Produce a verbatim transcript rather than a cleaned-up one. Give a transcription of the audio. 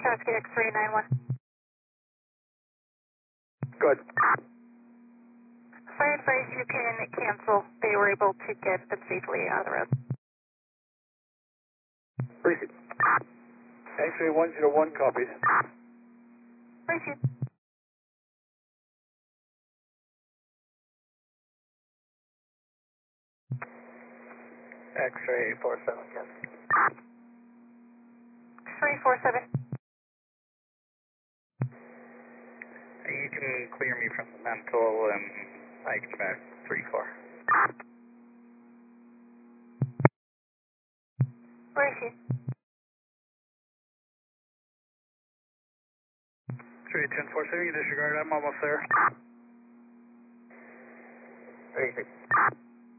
Kawasaki X three nine one. Good. Fire advice, you can cancel. They were able to get them safely out of the road. Appreciate it. X-ray one zero one copies. Appreciate. X-ray four seven, yes. three four seven. You can clear me from the mental and I can back three four. Appreciate. three ten four seven, you disregard, I'm almost there. Appreciate.